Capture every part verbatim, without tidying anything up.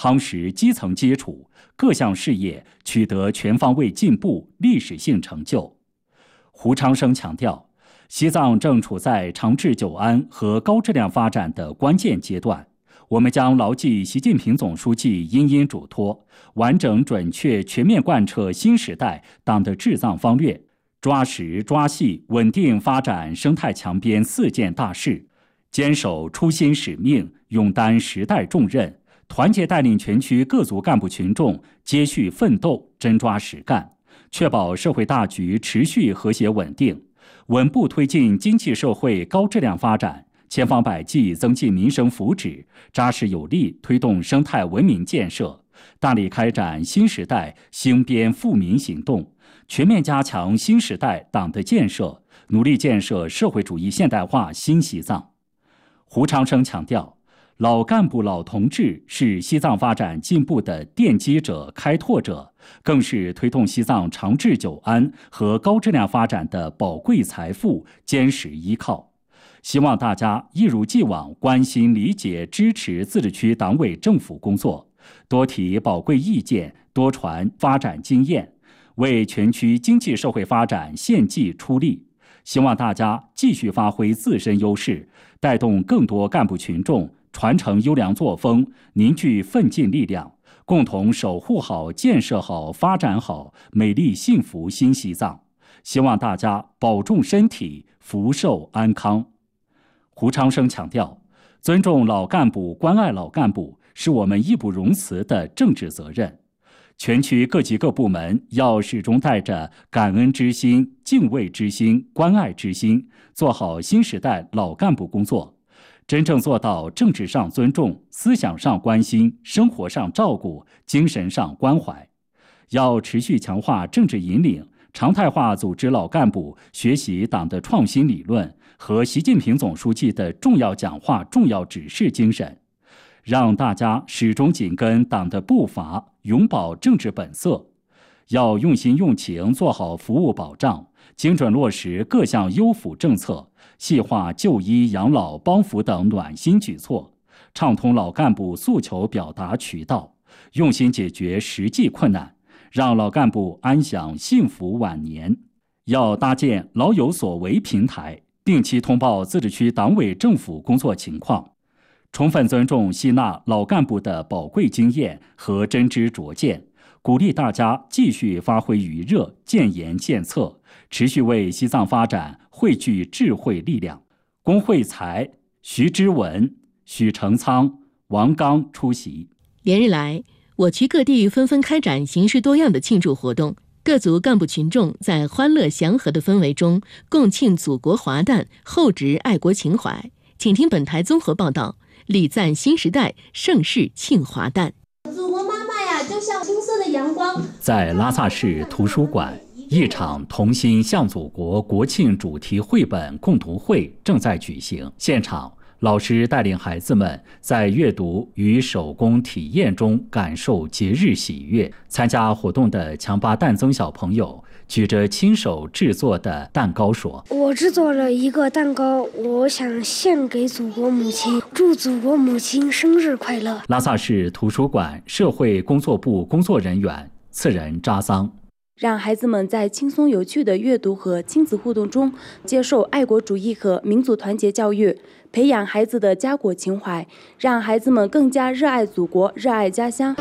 夯实基层基础，各项事业取得全方位进步、历史性成就。胡昌生强调，西藏正处在长治久安和高质量发展的关键阶段，我们将牢记习近平总书记殷殷嘱托，完整准确全面贯彻新时代党的治藏方略，抓实抓细稳定发展生态强边四件大事，坚守初心使命，勇担时代重任，团结带领全区各族干部群众接续奋斗，真抓实干，确保社会大局持续和谐稳定，稳步推进经济社会高质量发展，千方百计增进民生福祉，扎实有力推动生态文明建设，大力开展新时代兴边富民行动，全面加强新时代党的建设，努力建设社会主义现代化新西藏。胡昌生强调，老干部老同志是西藏发展进步的奠基者、开拓者，更是推动西藏长治久安和高质量发展的宝贵财富、坚实依靠。希望大家一如既往关心、理解、支持自治区党委政府工作，多提宝贵意见，多传发展经验，为全区经济社会发展献计出力。希望大家继续发挥自身优势，带动更多干部群众传承优良作风，凝聚奋进力量，共同守护好、建设好、发展好美丽幸福新西藏。希望大家保重身体，福寿安康。胡昌生强调，尊重老干部、关爱老干部是我们义不容辞的政治责任。全区各级各部门要始终带着感恩之心、敬畏之心、关爱之心，做好新时代老干部工作，真正做到政治上尊重、思想上关心、生活上照顾、精神上关怀。要持续强化政治引领，常态化组织老干部学习党的创新理论和习近平总书记的重要讲话、重要指示精神，让大家始终紧跟党的步伐，永葆政治本色。要用心用情做好服务保障，精准落实各项优抚政策，细化就医、养老、帮扶等暖心举措，畅通老干部诉求表达渠道，用心解决实际困难，让老干部安享幸福晚年。要搭建老有所为平台，定期通报自治区党委政府工作情况，充分尊重吸纳老干部的宝贵经验和真知灼见，鼓励大家继续发挥余热，建言献策，持续为西藏发展汇聚智慧力量。龚慧才、徐之文、许成仓、王刚出席。 连日来，我区各地纷纷开展形式多样的庆祝活动，各族干部群众在欢乐祥和的氛围中共庆祖国华诞，厚植爱国情怀。请听本台综合报道，礼赞新时代，盛世庆华诞。 祖国妈妈呀，就像金色的阳光。 在拉萨市图书馆，一场同心向祖国国庆主题绘本共读会正在举行。现场，老师带领孩子们在阅读与手工体验中感受节日喜悦。参加活动的强巴旦增小朋友举着亲手制作的蛋糕说：“ 我制作了一个蛋糕，我想献给祖国母亲，祝祖国母亲生日快乐。” 拉萨市图书馆社会工作部工作人员次仁扎桑。 让孩子们在轻松有趣的阅读和亲子互动中接受爱国主义和民族团结教育，培养孩子的家国情怀，让孩子们更加热爱祖国、热爱家乡。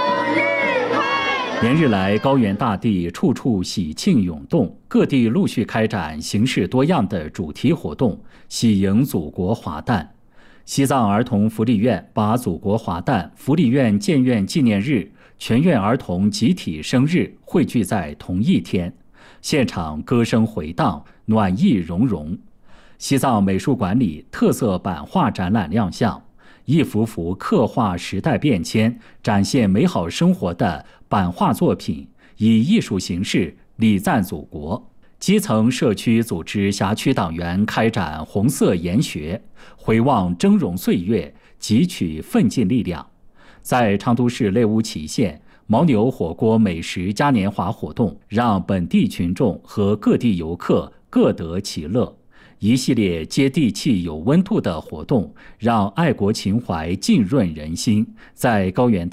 连日来，高原大地处处喜庆涌动，各地陆续开展形式多样的主题活动，喜迎祖国华诞。西藏儿童福利院把祖国华诞、福利院建院纪念日、全院儿童集体生日汇聚在同一天，现场歌声回荡，暖意融融。西藏美术馆里特色版画展览亮相，一幅幅刻画时代变迁、展现美好生活的版画作品，以艺术形式礼赞祖国。基层社区组织辖区党员开展红色研学，回望峥嵘岁月，汲取奋进力量。在昌都市内乌旗县，牦牛火锅美食嘉年华活动让本地群众和各地游客各得其乐。一系列接地气有温度的活动，让爱国情怀浸润人心，在高原